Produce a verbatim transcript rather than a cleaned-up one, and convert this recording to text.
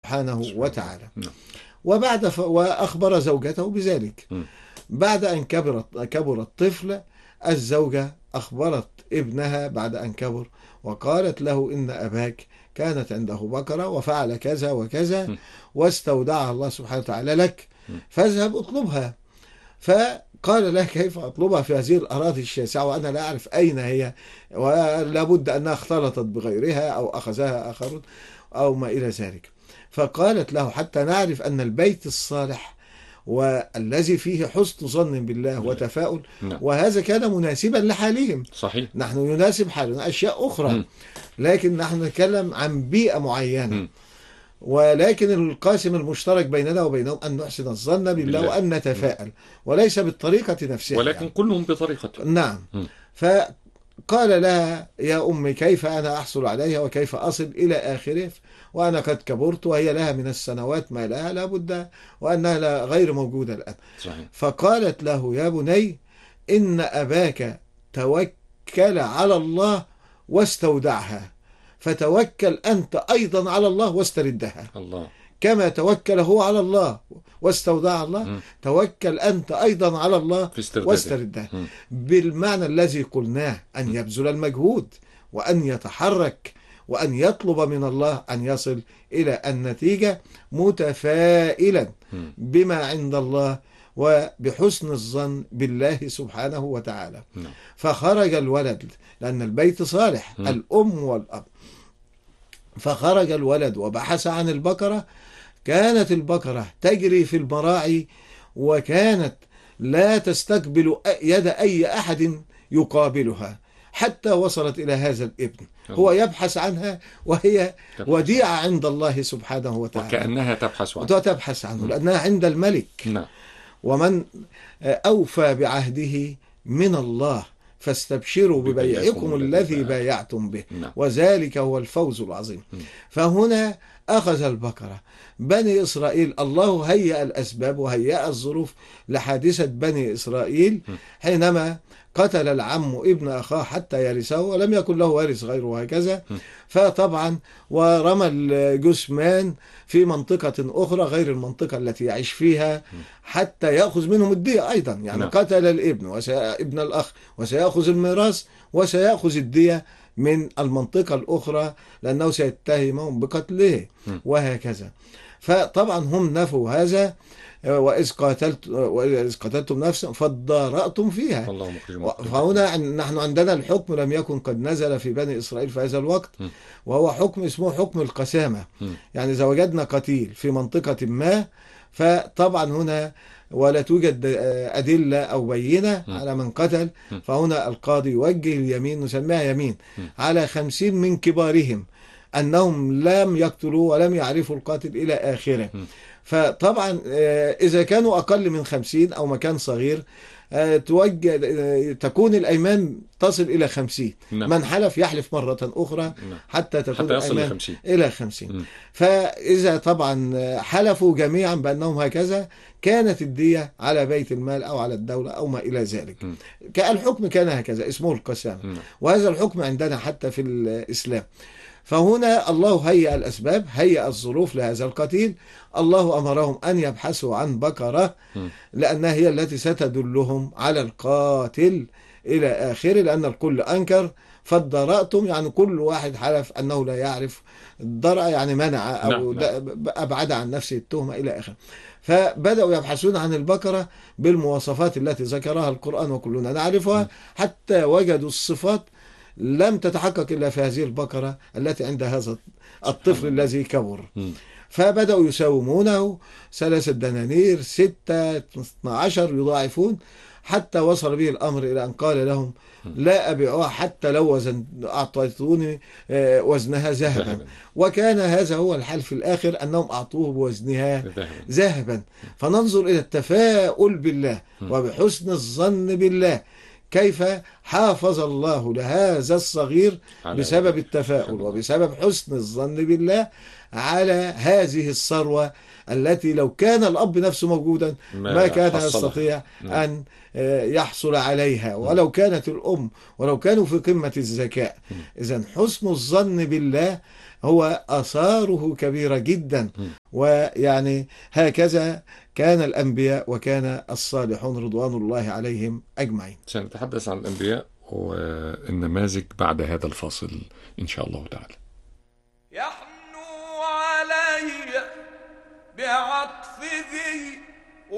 سبحانه وتعالى. نعم. وبعد ف... وأخبر زوجته بذلك. م. بعد أن كبرت كبر الطفل، الزوجة أخبرت ابنها بعد أن كبر وقالت له إن أباك كانت عنده بقرة وفعل كذا وكذا م. واستودعها الله سبحانه وتعالى لك، فاذهب اطلبها. فقال له كيف أطلبها في هذه الأراضي الشاسعة وأنا لا أعرف أين هي، ولا بد أنها اختلطت بغيرها أو أخذها آخرون أو ما إلى ذلك. فقالت له حتى نعرف أن البيت الصالح والذي فيه حسن ظن بالله وتفاؤل، نعم. وهذا كان مناسبا لحالهم. صحيح. نحن يناسب حالنا أشياء أخرى، م. لكن نحن نتكلم عن بيئة معينة. م. ولكن القاسم المشترك بيننا وبينهم أن نحسن الظن بالله, بالله. وأن نتفائل، وليس بالطريقة نفسها، ولكن يعني. كلهم بطريقة. نعم. م. فقال لها يا أمي كيف أنا أحصل عليها وكيف أصل إلى آخره، وأنا قد كبرت وهي لها من السنوات ما لها لا بد وأنها لا غير موجودة الآن. صحيح. فقالت له يا بني إن أباك توكل على الله واستودعها، فتوكل أنت أيضا على الله واستردها. الله. كما توكل هو على الله واستودع الله، م. توكل أنت أيضا على الله واستردها، بالمعنى الذي قلناه، أن يبذل المجهود وأن يتحرك وأن يطلب من الله أن يصل إلى النتيجة متفائلا بما عند الله وبحسن الظن بالله سبحانه وتعالى. فخرج الولد لأن البيت صالح، الأم والأب. فخرج الولد وبحث عن البقرة. كانت البقرة تجري في المراعي وكانت لا تستقبل يد أي أحد يقابلها حتى وصلت إلى هذا الابن. هو يبحث عنها وهي وديعة عند الله سبحانه وتعالى، وكأنها تبحث عنه تبحث عنه لأنها عند الملك. نعم. ومن أوفى بعهده من الله فاستبشروا ببيعكم الذي بايعتم به، نعم. وذلك هو الفوز العظيم. م. فهنا أخذ البقرة. بني إسرائيل الله هيأ الأسباب وهيأ الظروف لحادثة بني إسرائيل حينما قتل العم ابن أخاه حتى يرثه ولم يكن له وارث غيره وهكذا. فطبعا ورمى الجثمان في منطقة أخرى غير المنطقة التي يعيش فيها حتى يأخذ منهم الدية أيضا. يعني نعم. قتل الابن وابن الأخ وسيأخذ الميراث وسيأخذ الدية من المنطقة الأخرى لأنه سيتهمهم بقتله وهكذا. فطبعا هم نفوا هذا، وإذ قاتلت وإذ قتلتم نفسا فادارأتم فيها. فهنا نحن عندنا الحكم لم يكن قد نزل في بني إسرائيل في هذا الوقت، وهو حكم اسمه حكم القسامة. يعني إذا وجدنا قتيل في منطقة ما فطبعا هنا ولا توجد أدلة أو بينة على من قتل، فهنا القاضي يوجه اليمين، نسميها يمين، على خمسين من كبارهم أنهم لم يقتلوا ولم يعرفوا القاتل إلى آخره. فطبعا إذا كانوا أقل من خمسين أو مكان صغير توجه تكون الأيمان تصل إلى خمسين. نعم. من حلف يحلف مرة أخرى. نعم. حتى تكون حتى يصل الأيمان إلى خمسين. فإذا طبعا حلفوا جميعا بأنهم هكذا كانت الدية على بيت المال أو على الدولة أو ما إلى ذلك. الحكم كان هكذا اسمه القسامة، وهذا الحكم عندنا حتى في الإسلام. فهنا الله هيأ الأسباب، هيأ الظروف لهذا القتيل. الله أمرهم أن يبحثوا عن بقرة لأنها هي التي ستدلهم على القاتل إلى آخره، لأن الكل أنكر. فادرأتم يعني كل واحد حلف أنه لا يعرف. الدرأ يعني منع أو أبعد عن نفسه التهمة إلى آخره. فبدأوا يبحثون عن البقرة بالمواصفات التي ذكرها القرآن وكلنا نعرفها، حتى وجدوا الصفات لم تتحقق إلا في هذه البقرة التي عند هذا الطفل الذي كبر. فبدأوا يساومونه ثلاثة دنانير، ستة، اثنى عشر، يضاعفون حتى وصل به الأمر إلى أن قال لهم لا أبيعها حتى لو وزن أعطيتوني وزنها ذهبا. وكان هذا هو الحال في الآخر أنهم أعطوه بوزنها ذهبا. فننظر إلى التفاؤل بالله وبحسن الظن بالله، كيف حافظ الله لهذا الصغير بسبب التفاؤل وبسبب حسن الظن بالله على هذه الثروة التي لو كان الأب نفسه موجودا ما كان يستطيع أن يحصل عليها، ولو كانت الأم ولو كانوا في قمة الذكاء. إذن حسن الظن بالله هو آثاره كبيرة جدا. م. ويعني هكذا كان الأنبياء وكان الصالحون رضوان الله عليهم أجمعين. سنتحدث عن الأنبياء والنماذج بعد هذا الفاصل إن شاء الله تعالى.